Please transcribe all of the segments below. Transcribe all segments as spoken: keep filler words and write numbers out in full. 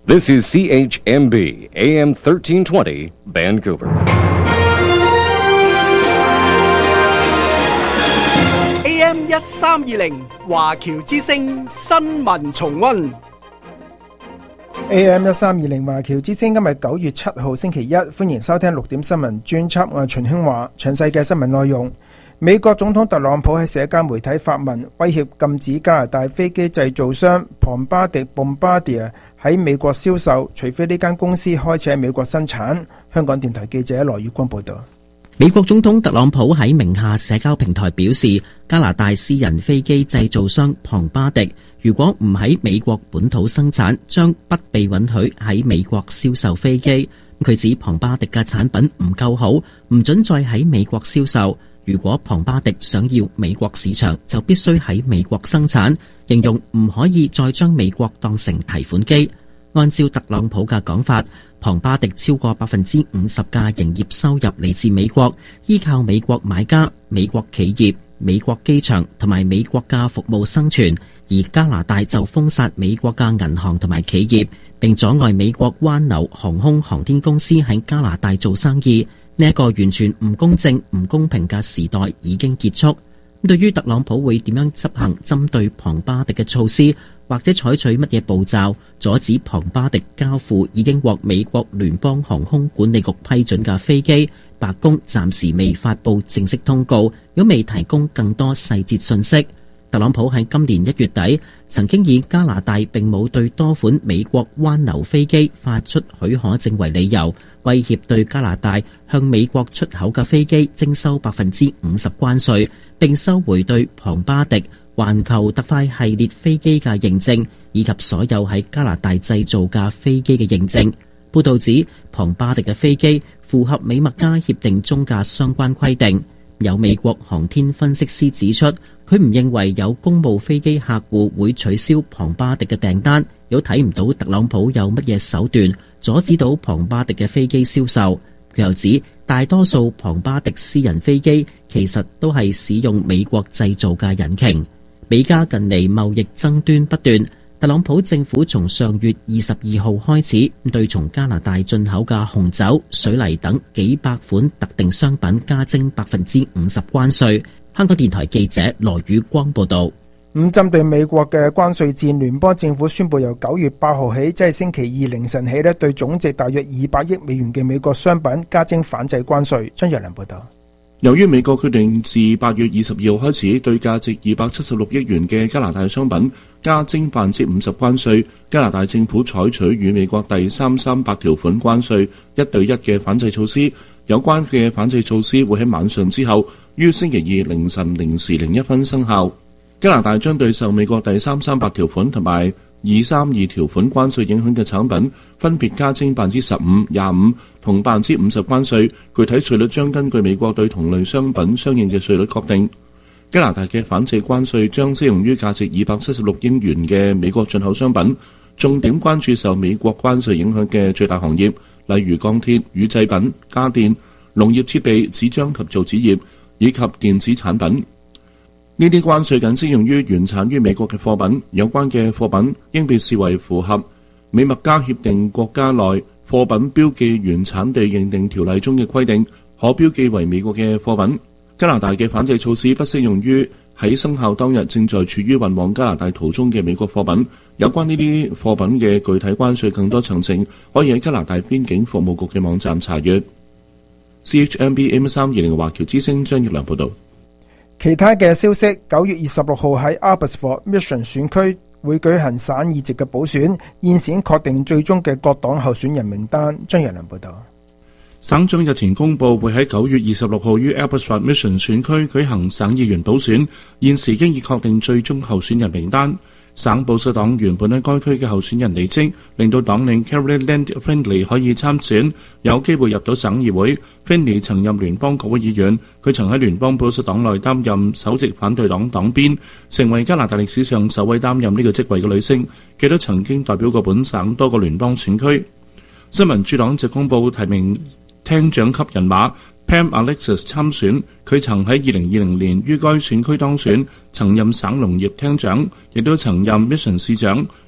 This is C H M B, A M thirteen twenty, Vancouver. A M 一三二零華僑之聲新聞重溫。 A M 一三二零華僑之聲今日九月七號星期一，歡迎收聽六點新聞專輯。我係秦興華。詳細嘅新聞內容：美國總統特朗普喺社交媒體發文，威脅禁止加拿大飛機製造商龐巴迪 Bombardier 喺美國銷售，除非呢間公司開始喺美國生產。香港電台記者羅宇光報道。 美國總統特朗普喺名下社交平台表示，加拿大私人飛機製造商龐巴迪如果唔喺美國本土生產，將不被允許喺美國銷售飛機。佢指龐巴迪嘅產品唔夠好，唔准再喺美國銷售。如果龐巴迪想要美國市場，就必須喺美國生產，形容唔可以再將美國當成提款機。按照特朗普嘅講法，龐巴迪超過百分之五十嘅營業收入嚟自美國，依靠美國買家、美國企業、美國機場同埋美國嘅服務生存，而加拿大就封殺美國嘅銀行同埋企業，並阻礙美國灣流航空航天公司喺加拿大做生意。呢一個完全唔公正、唔公平嘅時代已經結束。對於特朗普會點樣執行針對龐巴迪嘅措施，或者採取乜嘢步驟阻止龐巴迪交付已經獲美國聯邦航空管理局批准嘅飛機，白宮暫時未發布正式通告，亦未提供更多細節信息。特朗普喺今年一月底曾經以加拿大並冇對多款美國灣流飛機發出許可證為理由，威脅對加拿大向美國出口嘅飛機徵收百分之五十關稅，並收回對龐巴迪、環球特快系列飛機嘅認證，以及所有喺加拿大製造嘅飛機嘅認證。報道指，龐巴迪嘅飛機符合美墨加協定中嘅相關規定。有美國航天分析師指出，佢唔認為有公務飛機客戶會取消龐巴迪嘅訂單，又睇唔到特朗普有乜嘢手段阻止到龐巴迪嘅飛機銷售。佢又指，大多數龐巴迪私人飛機其實都係使用美國製造嘅引擎。美加近嚟貿易爭端不斷，特朗普政府從上月二十二號開始對從加拿大進口嘅紅酒、水泥等幾百款特定商品加徵百分之五十關稅。香港電台記者羅宇光報道。 咁針對美國嘅關稅戰，聯邦政府宣布由九月八號起，即係星期二凌晨起咧，對總值大約二百億美元嘅美國商品加徵反制關稅。張若良報道。 由於美國決定自八月二十二號開始對價值二百七十六億元嘅加拿大商品加徵百分之五十關稅，加拿大政府採取與美國第三三八條款關稅一對一嘅反制措施。有關嘅反制措施會喺晚上之後於星期二凌晨零時零一分生效。加拿大將對受美國第三三八條款同埋二三二條款關稅影響嘅產品分別加徵百分之十五、廿五同百分之五十關稅，具體稅率將根據美國對同類商品相應嘅稅率確定。加拿大嘅反制關稅將適用於價值二百七十六億元嘅美國進口商品，重點關注受美國關稅影響嘅最大行業，例如鋼鐵、乳製品、家電、農業設備、紙張及造紙業以及電子產品。呢啲關稅僅適用於原產於美國嘅貨品，有關嘅貨品應被視為符合美墨加協定國家內貨品標記原產地認定條例中嘅規定，可標記為美國嘅貨品。加拿大嘅反制措施不適用於喺生效當日正在處於運往加拿大途中嘅美國貨品。有關呢啲貨品嘅具體關稅更多詳情，可以喺加拿大邊境服務局嘅網站查閱。C H M B M 三二零華僑之聲張月良報道。 其他嘅消息，九月二十六號喺 Abbotsford Mission 選區會舉行省議席嘅補選，現時確定最終嘅各黨候選人名單。張日良報道。 省長日前公布會喺九月二十六號於 Abbotsford Mission 選區舉行省議員補選，現時已經已確定最終候選人名單。省保守黨原本喺該區嘅候選人離職，令到黨領 Carrie Land Finley 可以參選，有機會入到省議會。Finley 曾任聯邦國會議員，佢曾喺聯邦保守黨內擔任首席反對黨黨鞭，成為加拿大歷史上首位擔任呢個職位嘅女性。佢都曾經代表過本省多個聯邦選區。新民主黨就公布提名廳長級人馬 Pam Alexis 參選，佢曾喺二零二零年於該選區當選，曾任省農業廳長，亦都曾任 Mission 市長。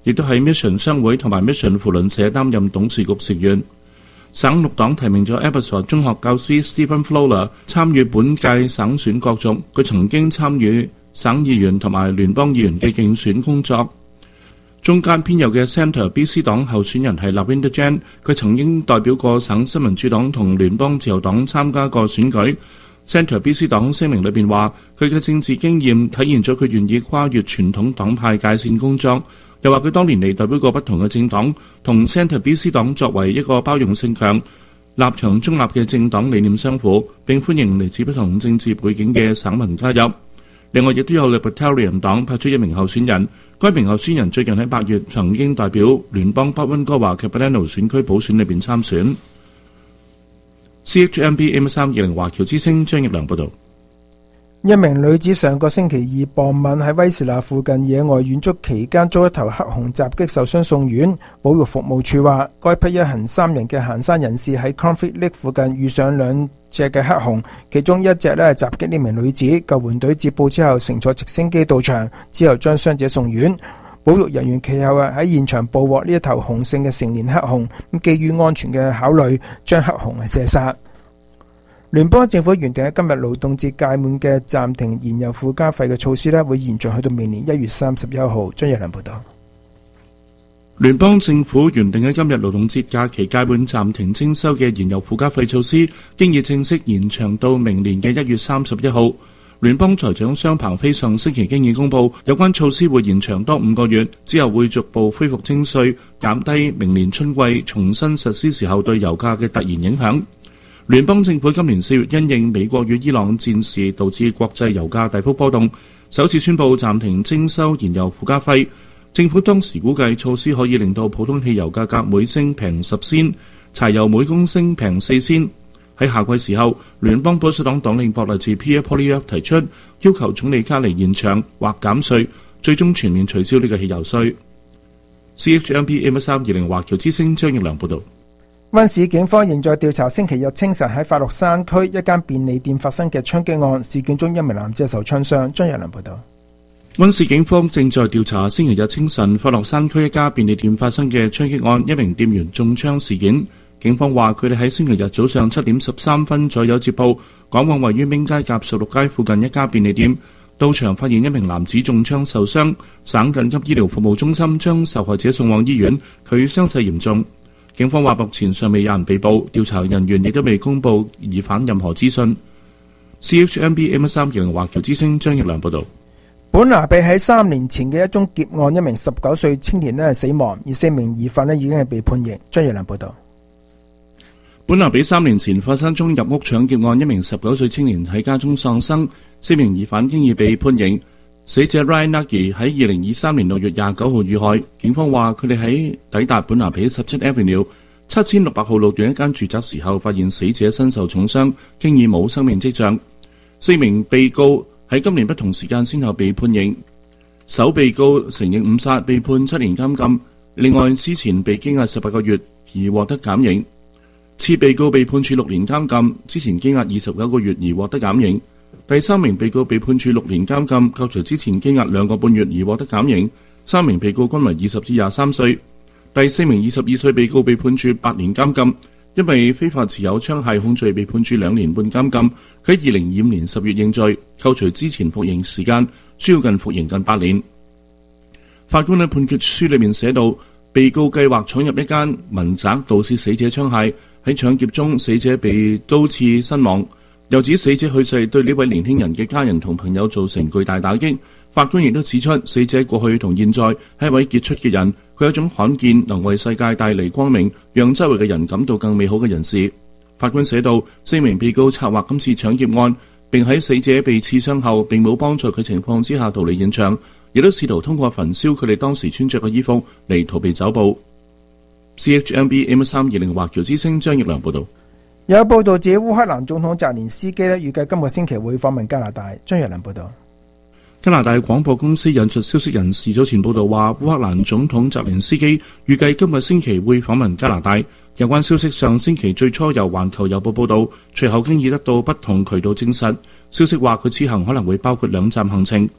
亦都喺 Mission 商會同埋 Mission 扶輪社擔任董事局成員。省綠黨提名咗 Abbotsford 中學教師 Stephen Fowler 參與本屆省選角逐，佢曾經參與省議員同埋聯邦議員嘅競選工作。中間偏右嘅 Centre B C 黨候選人係 Lavender Jan， 佢曾經代表過省新民主黨同聯邦自由黨參加過選舉。Centre B C 黨聲明裏邊話，佢嘅政治經驗體現咗佢願意跨越傳統黨派界線工作，又話佢多年嚟代表過不同嘅政黨，同 Centre B C 黨作為一個包容性強、立場中立嘅政黨理念相符，並歡迎嚟自不同政治背景嘅省民加入。另外亦都有 Libertarian 黨派出一名候選人，該名候選人最近喺八月曾經代表聯邦北溫哥華 Capitano 選區補選裏邊參選。C H M B A M 三二零華僑之聲張奕良報導。 一名女子上個星期二傍晚喺威士拿附近野外遠足期間遭一頭黑熊襲擊受傷送院。保育服務處話，該批一行三人嘅行山人士喺 Conflict Lake 附近遇上兩隻嘅黑熊，其中一隻咧襲擊呢名女子。救援隊接報之後乘坐直升機到場，之後將傷者送院。保育人員其後啊喺現場捕獲呢一頭雄性嘅成年黑熊，咁基於安全嘅考慮，將黑熊係射殺。聯邦政府原定喺今日勞動節屆滿嘅暫停燃油附加費嘅措施咧，會延續去到明年一月三十一號。張日良報道。 聯邦政府原定喺今日勞動節假期屆滿暫停徵收嘅燃油附加費措施，經已正式延長到明年嘅一月三十一號。聯邦財長商鵬飛上星期經已公布，有關措施會延長多五個月，之後會逐步恢復徵稅，減低明年春季重新實施時候對油價嘅突然影響。聯邦政府今年四月因應美國與伊朗戰事導致國際油價大幅波動，首次宣布暫停徵收燃油附加費。政府當時估計措施可以令到普通汽油價格每升平十仙，柴油每公升平四仙。喺夏季時候，聯邦保守黨黨領博勵治 Pierre Poilievre 提出要求總理卡尼延長或減稅，最終全面取消呢個汽油稅。C H M B A M 三二零華僑之聲張奕良報導。 溫市警方仍在調查星期日清晨喺法樂山區一間便利店發生嘅槍擊案，事件中一名男子受槍傷。張日良報道。 溫市警方正在調查星期日清晨法樂山區一家便利店發生嘅槍擊案，一名店員中槍事件。警方話佢哋喺星期日早上七點十三分左右接報，趕往位於明街甲十六街附近一家便利店，到場發現一名男子中槍受傷，省緊急醫療服務中心將受害者送往醫院，佢傷勢嚴重。警方話目前尚未有人被捕，調查人員亦都未公布疑犯任何資訊。C H M B M 三二零華僑之聲張奕良報導。 本拿比喺三年前嘅一宗劫案，一名十九歲青年咧死亡，而四名疑犯咧已經係被判刑。張奕良報導。 本拿比三年前發生宗入屋搶劫案，一名十九歲青年喺家中喪生，四名疑犯經已被判刑。死者 Ryan Nagy 喺二零二三年六月廿九號遇害，警方話佢哋喺抵達本拿比十七 Avenue 七千六百號路段一間住宅時候，發現死者身受重傷，經已冇生命跡象。四名被告喺今年不同時間先後被判刑，首被告承認誤殺，被判七年監禁，另外之前被羈押十八個月而獲得減刑。次被告被判處六年監禁，之前羈押二十九個月而獲得減刑。第三名被告被判處六年監禁，扣除之前羈押兩個半月而獲得減刑。三名被告均為二十至廿三歲。第四名二十二歲被告被判處八年監禁，因為非法持有槍械控罪被判處兩年半監禁。佢喺二零二五年十月認罪，扣除之前服刑時間，需要近服刑近八年。法官喺判決書裏面寫到，被告計劃闖入一間民宅盜竊死者槍械，喺搶劫中死者被刀刺身亡。又指死者去世對呢位年輕人嘅家人同朋友造成巨大打擊。法官亦都指出，死者過去同現在係一位傑出嘅人，佢有一種罕見能為世界帶嚟光明，讓周圍嘅人感到更美好嘅人士。法官寫道，四名被告策劃今次搶劫案，並喺死者被刺傷後並冇幫助佢情況之下逃離現場，亦都試圖通過焚燒佢哋當時穿着嘅衣服嚟逃避走捕。C H M B M 三二零華僑之聲張奕良報道。 有報道指烏克蘭總統澤連斯基咧預計今個星期會訪問加拿大。張奕良報道。 加拿大廣播公司引述消息人士早前報道話，烏克蘭總統澤連斯基預計今個星期會訪問加拿大。有關消息上星期最初由環球郵報報道，隨後經已得到不同渠道證實。消息話佢此行可能會包括兩站行程。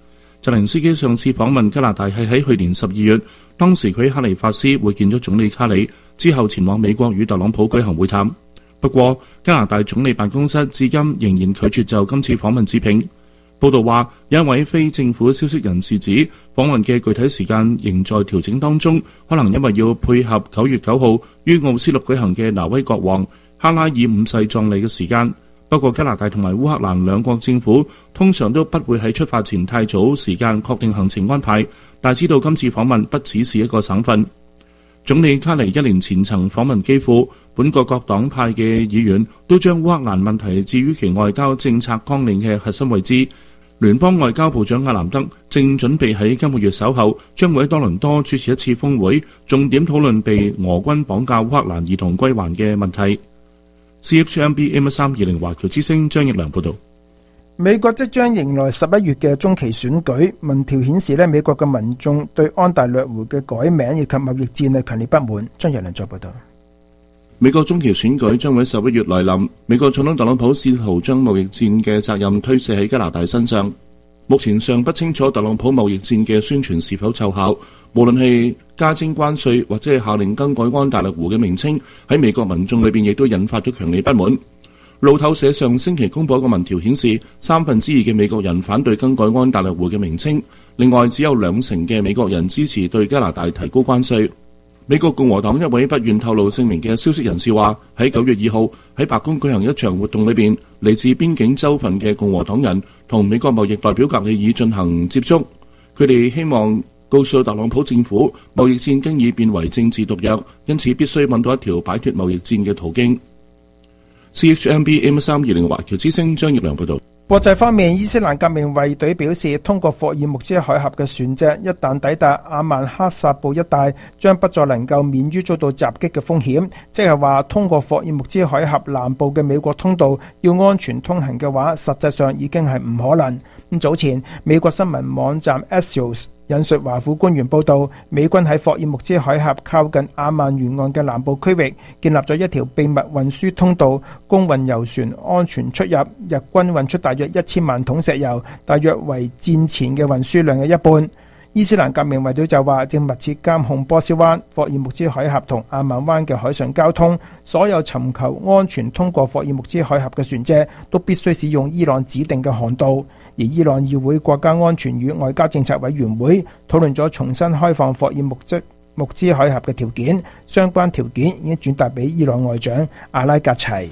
澤連斯基上次訪問加拿大係喺去年十二月，當時佢喺哈利法斯會見咗總理卡里，之後前往美國與特朗普舉行會談。不過，加拿大總理辦公室至今仍然拒絕就今次訪問置評。報道話，有一位非政府消息人士指，訪問嘅具體時間仍在調整當中，可能因為要配合九月九號於奧斯陸舉行嘅挪威國王哈拉爾五世葬禮嘅時間。不過，加拿大同埋烏克蘭兩國政府通常都不會喺出發前太早時間確定行程安排，但知道今次訪問不只是一個省份。總理卡尼一年前曾訪問基輔，本國各黨派嘅議員都將烏克蘭問題置於其外交政策綱領嘅核心位置。聯邦外交部長阿南德正準備喺今個月稍後將會喺多倫多主持一次峰會，重點討論被俄軍綁架烏克蘭兒童歸還嘅問題。C H M B M 三二零華僑之聲張奕良報道。 美國即將迎來十一月嘅中期選舉，民調顯示咧，美國嘅民眾對安大略湖嘅改名以及貿易戰係強烈不滿。張奕良再報道。 美國中期選舉將會喺十一月來臨，美國總統特朗普試圖將貿易戰嘅責任推卸喺加拿大身上。目前尚不清楚特朗普貿易戰嘅宣傳是否奏效，無論係加徵關稅或者係下令更改安大略湖嘅名稱，喺美國民眾裏邊亦都引發咗強烈不滿。路透社上星期公佈一個民調顯示，三分之二嘅美國人反對更改安大略湖嘅名稱，另外只有兩成嘅美國人支持對加拿大提高關稅。美國共和黨一位不願透露姓名嘅消息人士話，喺九月二號喺白宮舉行一場活動裏邊，嚟自邊境州份嘅共和黨人同美國貿易代表格里爾進行接觸，佢哋希望告訴特朗普政府，貿易戰經已變為政治毒藥，因此必須揾到一條擺脫貿易戰嘅途徑。C H M B M 三二零華僑之聲張奕良報道。 國際方面，伊斯蘭革命衛隊表示，通過霍爾木茲海峽嘅船隻一旦抵達阿曼哈薩布一帶，將不再能夠免於遭到襲擊嘅風險。即係話，通過霍爾木茲海峽南部嘅美國通道要安全通行嘅話，實際上已經係唔可能。咁早前，美國新聞網站 Axios 引述華府官員報道，美軍喺霍爾木茲海峽靠近阿曼沿岸嘅南部區域建立咗一條秘密運輸通道，供運油船安全出入。日軍運出大約一千萬桶石油，大約為戰前嘅運輸量嘅一半。伊斯蘭革命衛隊就話，正密切監控波斯灣、霍爾木茲海峽同阿曼灣嘅海上交通，所有尋求安全通過霍爾木茲海峽嘅船隻都必須使用伊朗指定嘅航道。而伊朗議會國家安全與外交政策委員會討論咗重新開放霍爾木茲木茲海峽嘅條件，相關條件已經轉達俾伊朗外長阿拉格齊。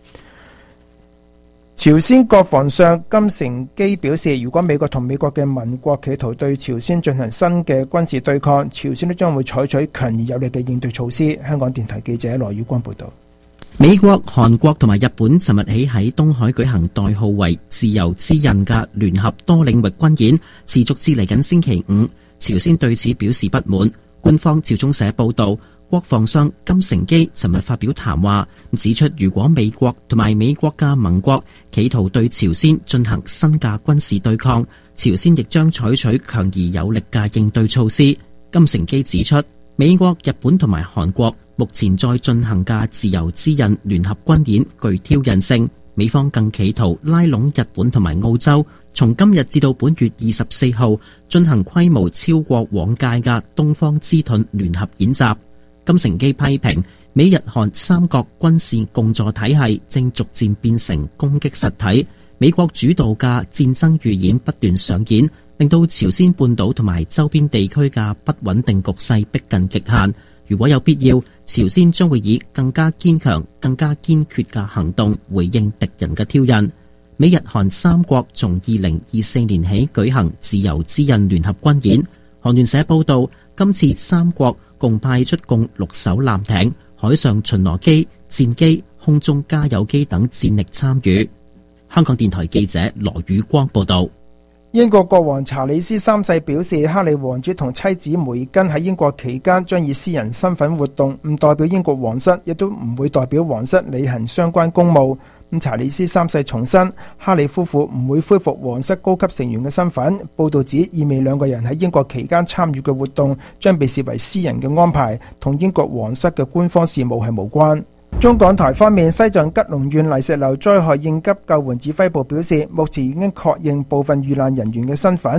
朝鮮國防相金成基表示，如果美國同美國嘅盟國企圖對朝鮮進行新嘅軍事對抗，朝鮮都將會採取強而有力嘅應對措施。香港電台記者羅宇光報道。 美國、韓國同埋日本尋日起喺東海舉行代號為自由之刃嘅聯合多領域軍演，持續至嚟緊星期五。朝鮮對此表示不滿。官方朝中社報道，國防相金成基尋日發表談話，指出如果美國同埋美國嘅盟國企圖對朝鮮進行新嘅軍事對抗，朝鮮亦將採取強而有力嘅應對措施。金成基指出，美國、日本同埋韓國目前在進行嘅自由之刃聯合軍演具挑釁性，美方更企圖拉攏日本同埋澳洲，從今日至到本月二十四號進行規模超過往屆嘅東方之盾聯合演習。金成基批評美日韓三國軍事共助體系正逐漸變成攻擊實體，美國主導嘅戰爭預演不斷上演，令到朝鮮半島同埋周邊地區嘅不穩定局勢逼近極限。如果有必要，朝鮮將會以更加堅強、更加堅決嘅行動回應敵人嘅挑釁。美日韓三國從二零二四年起舉行自由之刃聯合軍演。韓聯社報道，今次三國共派出共六艘艦艇、海上巡邏機、戰機、空中加油機等戰力參與。香港電台記者羅宇光報道。 英國國王查理斯三世表示，哈利王子同妻子梅根喺英國期間將以私人身份活動，唔代表英國皇室，亦都唔會代表皇室履行相關公務。咁查理斯三世重申，哈利夫婦唔會恢復皇室高級成員嘅身份。報道指，意味兩個人喺英國期間參與嘅活動將被視為私人嘅安排，同英國皇室嘅官方事務係無關。中港台方面，西藏吉隆縣泥石流災害應急救援指揮部表示，目前已經確認部分遇難人員嘅身份。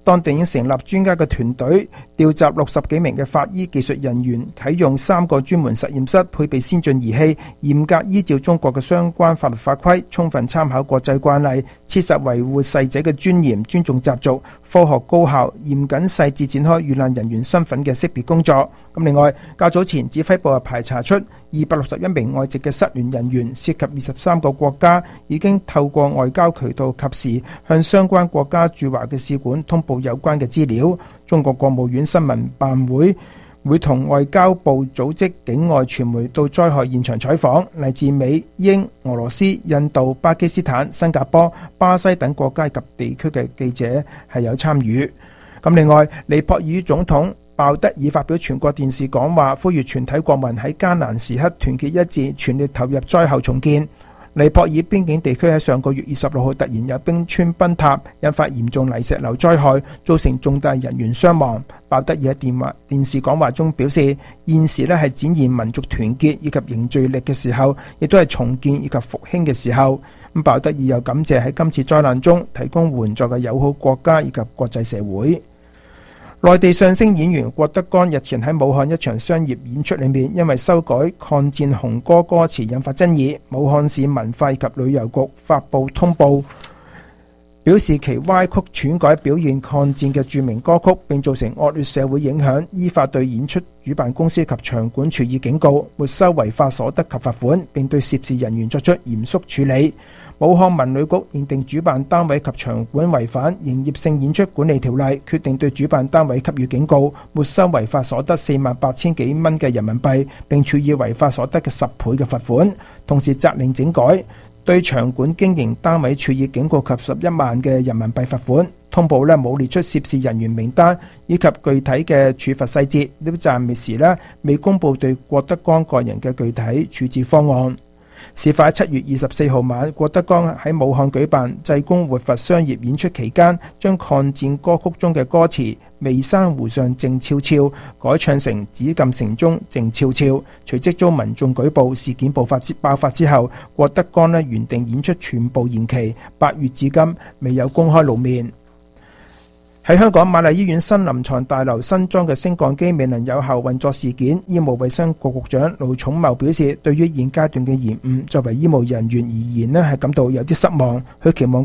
當地已經成立專家嘅團隊，調集六十幾名嘅法醫技術人員，啟用三個專門實驗室，配備先進儀器，嚴格依照中國嘅相關法律法規，充分參考國際慣例，切實維護逝者嘅尊嚴，尊重習俗，科學高效，嚴謹細緻展開遇難人員身份嘅識別工作。咁另外，較早前指揮部又排查出二百六十一名外籍嘅失聯人員，涉及二十三個國家，已經透過外交渠道及時向相關國家駐華嘅使館通報有關嘅資料。中國國務院新聞辦會會同外交部組織境外傳媒到災害現場採訪，嚟自美、英、俄羅斯、印度、巴基斯坦、新加坡、巴西等國家及地區嘅記者係有參與。咁另外，尼泊爾總統鮑德爾發表全國電視講話，呼籲全體國民喺艱難時刻團結一致，全力投入災後重建。尼泊爾邊境地區喺上個月二十六號突然有冰川崩塌，引發嚴重泥石流災害，造成重大人員傷亡。鮑德爾喺電話電視講話中表示，現時咧係展現民族團結以及凝聚力嘅時候，亦都係重建以及復興嘅時候。咁鮑德爾又感謝喺今次災難中提供援助嘅友好國家以及國際社會。內地相聲演員郭德綱日前喺武漢一場商業演出裏面，因為修改抗戰紅歌歌詞引發爭議，武漢市文化及旅遊局發布通報，表示其歪曲篡改表現抗戰嘅著名歌曲，並造成惡劣社會影響，依法對演出主辦公司及場館處以警告，沒收違法所得及罰款，並對涉事人員作出嚴肅處理。武漢文旅局認定主辦單位及場館違反營業性演出管理條例，決定對主辦單位給予警告，沒收違法所得四萬八千幾蚊嘅人民幣，並處以違法所得嘅十倍嘅罰款，同時責令整改，對場館經營單位處以警告及十一萬嘅人民幣罰款。通報咧冇列出涉事人員名單以及具體嘅處罰細節，呢暫時咧未公布對郭德綱個人嘅具體處置方案。事發喺七月二十四號晚，郭德綱喺武漢舉辦濟公活佛商業演出期間，將抗戰歌曲中嘅歌詞《眉山湖上靜悄悄》改唱成《紫禁城中靜悄悄》，隨即遭民眾舉報。事件爆發之爆發之後，郭德綱咧原定演出全部延期，八月至今未有公開露面。喺香港瑪麗醫院新臨床大樓新裝嘅升降機未能有效運作事件，醫務衛生局局長盧寵茂表示，對於現階段嘅延誤，作為醫務人員而言咧係感到有啲失望，佢期望